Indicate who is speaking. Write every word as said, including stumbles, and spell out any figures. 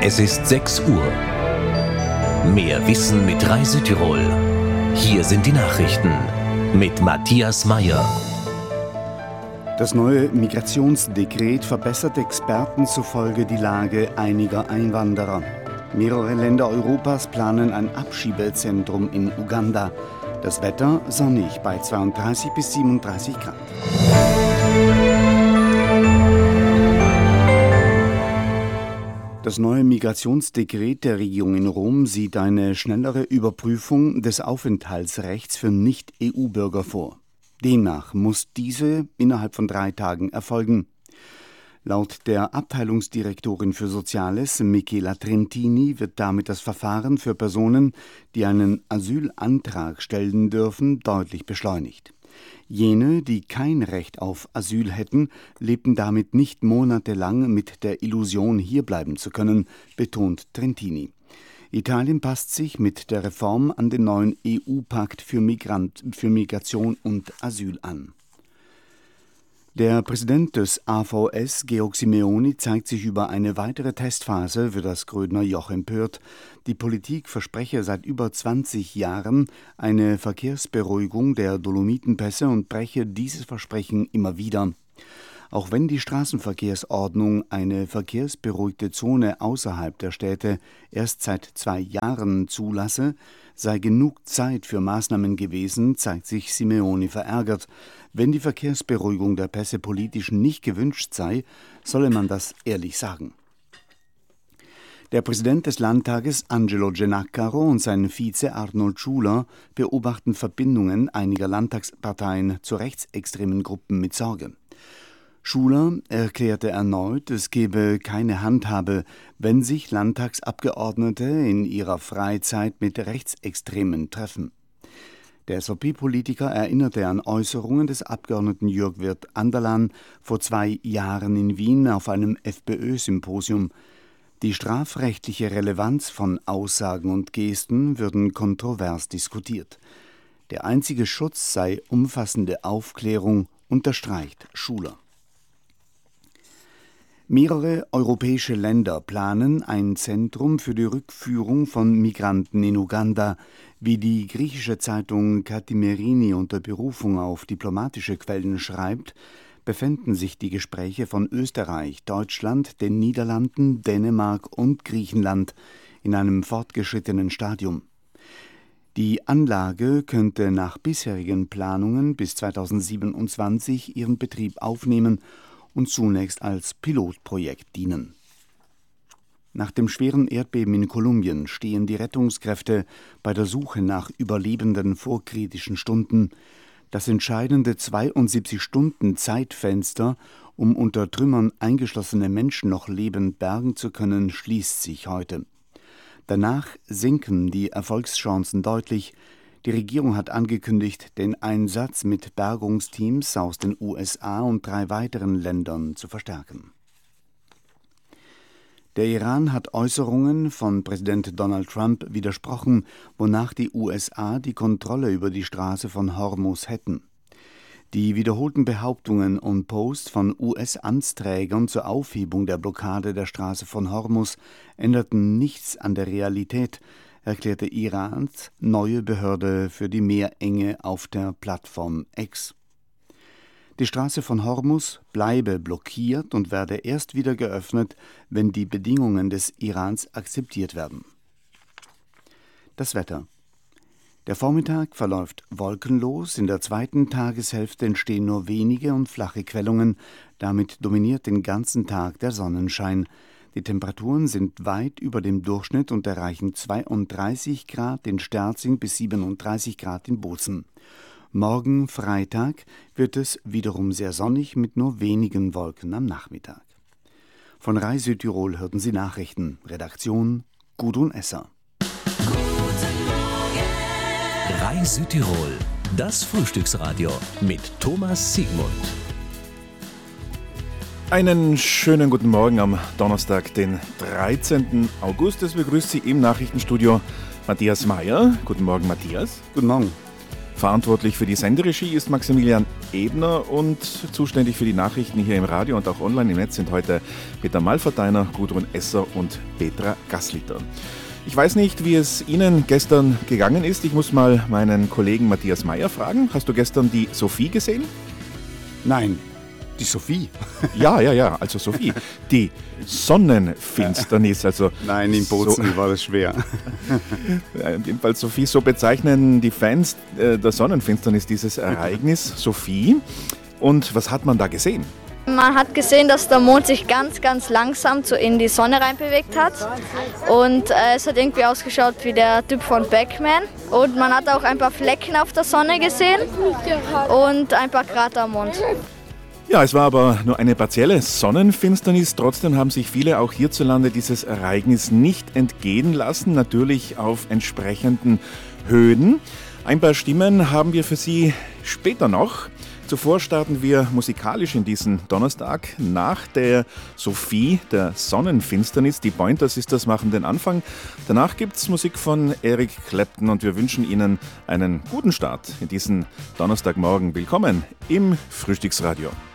Speaker 1: Es ist sechs Uhr. Mehr Wissen mit Rai Südtirol. Hier sind die Nachrichten mit Matthias Meyer.
Speaker 2: Das neue Migrationsdekret verbessert Experten zufolge die Lage einiger Einwanderer. Mehrere Länder Europas planen ein Abschiebezentrum in Uganda. Das Wetter sonnig bei zweiunddreißig bis siebenunddreißig Grad. Das neue Migrationsdekret der Regierung in Rom sieht eine schnellere Überprüfung des Aufenthaltsrechts für Nicht-E U-Bürger vor. Demnach muss diese innerhalb von drei Tagen erfolgen. Laut der Abteilungsdirektorin für Soziales, Michela Trentini, wird damit das Verfahren für Personen, die einen Asylantrag stellen dürfen, deutlich beschleunigt. Jene, die kein Recht auf Asyl hätten, lebten damit nicht monatelang mit der Illusion, hierbleiben zu können, betont Trentini. Italien passt sich mit der Reform an den neuen E U-Pakt für, Migrant, für Migration und Asyl an. Der Präsident des A V S, Georg Simeoni, zeigt sich über eine weitere Testphase für das Grödner Joch empört. Die Politik verspreche seit über zwanzig Jahren eine Verkehrsberuhigung der Dolomitenpässe und breche dieses Versprechen immer wieder. Auch wenn die Straßenverkehrsordnung eine verkehrsberuhigte Zone außerhalb der Städte erst seit zwei Jahren zulasse, sei genug Zeit für Maßnahmen gewesen, zeigt sich Simeoni verärgert. Wenn die Verkehrsberuhigung der Pässe politisch nicht gewünscht sei, solle man das ehrlich sagen. Der Präsident des Landtages Angelo Genaccaro und sein Vize Arnold Schuler beobachten Verbindungen einiger Landtagsparteien zu rechtsextremen Gruppen mit Sorge. Schuler erklärte erneut, es gebe keine Handhabe, wenn sich Landtagsabgeordnete in ihrer Freizeit mit Rechtsextremen treffen. Der S V P-Politiker erinnerte an Äußerungen des Abgeordneten Jörg Wirth Anderlan vor zwei Jahren in Wien auf einem FPÖ-Symposium. Die strafrechtliche Relevanz von Aussagen und Gesten würden kontrovers diskutiert. Der einzige Schutz sei umfassende Aufklärung, unterstreicht Schuler. Mehrere europäische Länder planen ein Zentrum für die Rückführung von Migranten in Uganda. Wie die griechische Zeitung Kathimerini unter Berufung auf diplomatische Quellen schreibt, befänden sich die Gespräche von Österreich, Deutschland, den Niederlanden, Dänemark und Griechenland in einem fortgeschrittenen Stadium. Die Anlage könnte nach bisherigen Planungen bis zweitausendsiebenundzwanzig ihren Betrieb aufnehmen und zunächst als Pilotprojekt dienen. Nach dem schweren Erdbeben in Kolumbien stehen die Rettungskräfte bei der Suche nach Überlebenden vor kritischen Stunden. Das entscheidende zweiundsiebzig-Stunden-Zeitfenster, um unter Trümmern eingeschlossene Menschen noch lebend bergen zu können, schließt sich heute. Danach sinken die Erfolgschancen deutlich. Die Regierung hat angekündigt, den Einsatz mit Bergungsteams aus den U S A und drei weiteren Ländern zu verstärken. Der Iran hat Äußerungen von Präsident Donald Trump widersprochen, wonach die U S A die Kontrolle über die Straße von Hormuz hätten. Die wiederholten Behauptungen und Posts von U S-Amtsträgern zur Aufhebung der Blockade der Straße von Hormuz änderten nichts an der Realität, erklärte Irans neue Behörde für die Meerenge auf der Plattform X. Die Straße von Hormuz bleibe blockiert und werde erst wieder geöffnet, wenn die Bedingungen des Irans akzeptiert werden. Das Wetter. Der Vormittag verläuft wolkenlos, in der zweiten Tageshälfte entstehen nur wenige und flache Quellungen, damit dominiert den ganzen Tag der Sonnenschein. Die Temperaturen sind weit über dem Durchschnitt und erreichen zweiunddreißig Grad in Sterzing bis siebenunddreißig Grad in Bozen. Morgen Freitag wird es wiederum sehr sonnig mit nur wenigen Wolken am Nachmittag. Von Rai Südtirol hörten Sie Nachrichten. Redaktion Gudrun Esser.
Speaker 1: Rai Südtirol, das Frühstücksradio mit Thomas Siegmund.
Speaker 3: Einen schönen guten Morgen am Donnerstag, den dreizehnten August. Es begrüßt Sie im Nachrichtenstudio Matthias Meyer. Guten Morgen, Matthias.
Speaker 2: Guten Morgen.
Speaker 3: Verantwortlich für die Senderegie ist Maximilian Ebner und zuständig für die Nachrichten hier im Radio und auch online im Netz sind heute Peter Malverteiner, Gudrun Esser und Petra Gasliter. Ich weiß nicht, wie es Ihnen gestern gegangen ist. Ich muss mal meinen Kollegen Matthias Mayer fragen. Hast du gestern die Sophie gesehen?
Speaker 2: Nein, die Sophie?
Speaker 3: Ja, ja, ja, also Sophie. Die Sonnenfinsternis. Also
Speaker 2: Nein, in Bozen so,
Speaker 3: war das schwer. Jedenfalls Sophie, so bezeichnen die Fans der Sonnenfinsternis dieses Ereignis. Sophie. Und was hat man da gesehen?
Speaker 4: Man hat gesehen, dass der Mond sich ganz, ganz langsam in die Sonne reinbewegt hat und äh, es hat irgendwie ausgeschaut wie der Typ von Pac-Man und man hat auch ein paar Flecken auf der Sonne gesehen und ein paar Krater am Mond.
Speaker 3: Ja, es war aber nur eine partielle Sonnenfinsternis. Trotzdem haben sich viele auch hierzulande dieses Ereignis nicht entgehen lassen, natürlich auf entsprechenden Höhen. Ein paar Stimmen haben wir für Sie später noch. Zuvor starten wir musikalisch in diesen Donnerstag. Nach der Sophie, der Sonnenfinsternis, die Pointer Sisters machen den Anfang. Danach gibt es Musik von Eric Clapton und wir wünschen Ihnen einen guten Start in diesen Donnerstagmorgen. Willkommen im Frühstücksradio.